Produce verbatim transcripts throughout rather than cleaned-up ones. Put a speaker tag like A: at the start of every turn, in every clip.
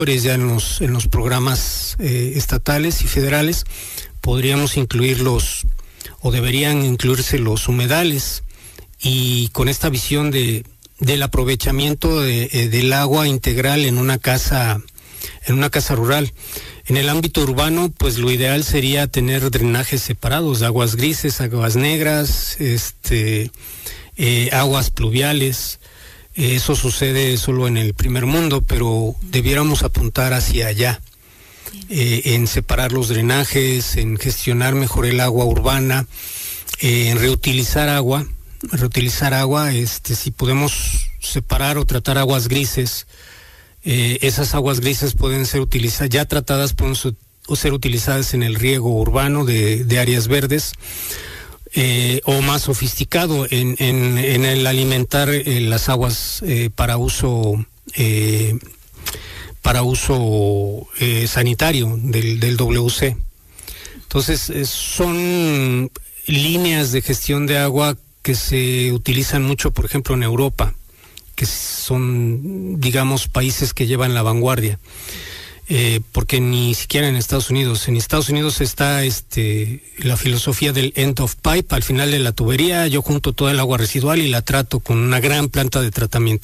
A: ya en los, en los programas eh, estatales y federales, podríamos incluir los, o deberían incluirse los humedales, y con esta visión de del aprovechamiento de, eh, del agua integral en una casa, en una casa rural. En el ámbito urbano, pues lo ideal sería tener drenajes separados, aguas grises, aguas negras, este, eh, aguas pluviales. Eso sucede solo en el primer mundo, pero debiéramos apuntar hacia allá, eh, en separar los drenajes, en gestionar mejor el agua urbana, eh, en reutilizar agua, reutilizar agua, este, si podemos separar o tratar aguas grises, eh, esas aguas grises pueden ser utilizadas, ya tratadas, pueden su, o ser utilizadas en el riego urbano de, de áreas verdes. Eh, o más sofisticado en, en, en el alimentar eh, las aguas eh, para uso eh, para uso eh, sanitario del, del W C. Entonces eh, son líneas de gestión de agua que se utilizan mucho, por ejemplo, en Europa, que son, digamos, países que llevan la vanguardia. Eh, porque ni siquiera en Estados Unidos, en Estados Unidos está este la filosofía del end of pipe, al final de la tubería yo junto toda el agua residual y la trato con una gran planta de tratamiento.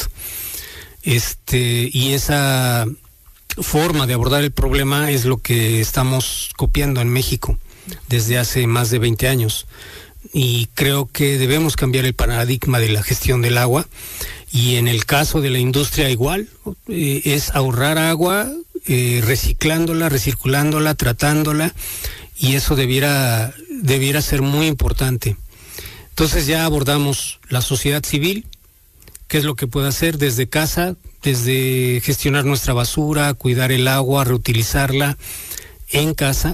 A: Este, y esa forma de abordar el problema es lo que estamos copiando en México desde hace más de veinte años. Y creo que debemos cambiar el paradigma de la gestión del agua, y en el caso de la industria igual, eh, es ahorrar agua, Eh, reciclándola, recirculándola, tratándola, y eso debiera, debiera ser muy importante. Entonces ya abordamos la sociedad civil, qué es lo que puede hacer desde casa, desde gestionar nuestra basura, cuidar el agua, reutilizarla en casa,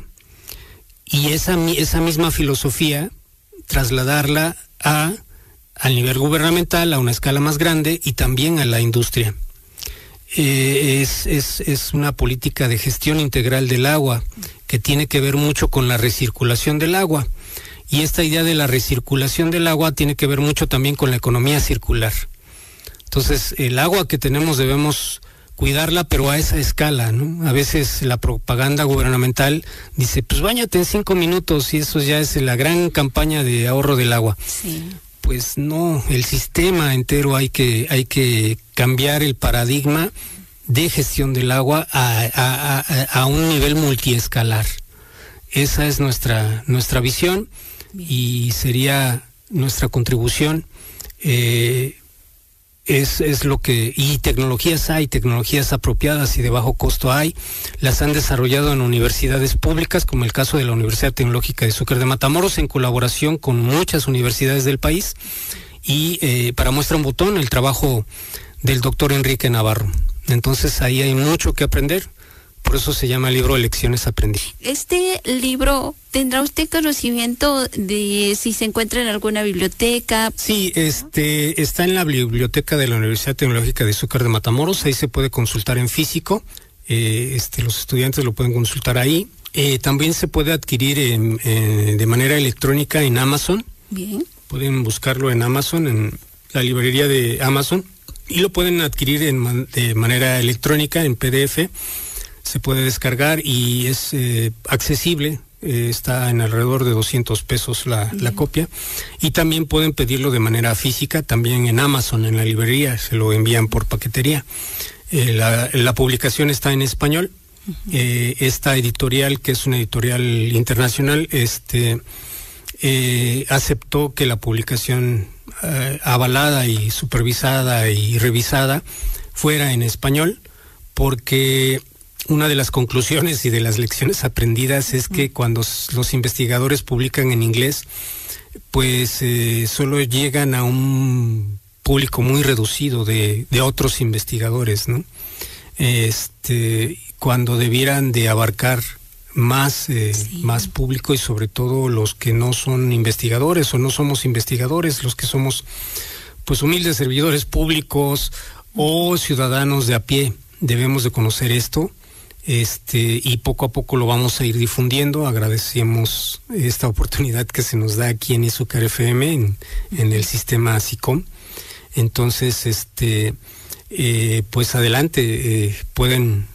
A: y esa, esa misma filosofía trasladarla a, al nivel gubernamental, a una escala más grande, y también a la industria. Eh, es, es, es una política de gestión integral del agua que tiene que ver mucho con la recirculación del agua, y esta idea de la recirculación del agua tiene que ver mucho también con la economía circular. Entonces el agua que tenemos debemos cuidarla, pero a esa escala, ¿no? A veces la propaganda gubernamental dice, pues báñate en cinco minutos y eso ya es la gran campaña de ahorro del agua. Sí. Pues no, el sistema entero hay que, hay que cambiar el paradigma de gestión del agua a, a, a, a un nivel multiescalar. Esa es nuestra, nuestra visión. Bien. Y sería nuestra contribución. Eh, es, es lo que, y tecnologías hay, tecnologías apropiadas y de bajo costo hay, las han desarrollado en universidades públicas, como el caso de la Universidad Tecnológica de Xúquer de Matamoros, en colaboración con muchas universidades del país, y eh, para muestra un botón, el trabajo del doctor Enrique Navarro. Entonces ahí hay mucho que aprender, por eso se llama el libro Lecciones Aprendí.
B: Este libro, ¿tendrá usted conocimiento de si se encuentra en alguna biblioteca?
A: Sí, este está en la biblioteca de la Universidad Tecnológica de Xúquer de Matamoros, ahí se puede consultar en físico, eh, este, los estudiantes lo pueden consultar ahí. Eh, también se puede adquirir en, eh, de manera electrónica en Amazon.
B: Bien.
A: Pueden buscarlo en Amazon, en la librería de Amazon, y lo pueden adquirir en man, de manera electrónica, en P D F. Se puede descargar y es eh, accesible, eh, está en alrededor de doscientos pesos la, la copia, y también pueden pedirlo de manera física, también en Amazon, en la librería, se lo envían por paquetería. Eh, la, la publicación está en español. Uh-huh. eh, esta editorial, que es una editorial internacional, este eh, aceptó que la publicación eh, avalada y supervisada y revisada fuera en español, porque una de las conclusiones y de las lecciones aprendidas es que cuando los investigadores publican en inglés, pues eh, solo llegan a un público muy reducido de, de otros investigadores, ¿no? Este, cuando debieran de abarcar más, eh, sí. más público, y sobre todo los que no son investigadores o no somos investigadores, los que somos pues humildes servidores públicos o ciudadanos de a pie, debemos de conocer esto. Este, y poco a poco lo vamos a ir difundiendo. Agradecemos esta oportunidad que se nos da aquí en Xúquer F M, en, en el sistema SICOM. Entonces, este, eh, pues adelante, eh, pueden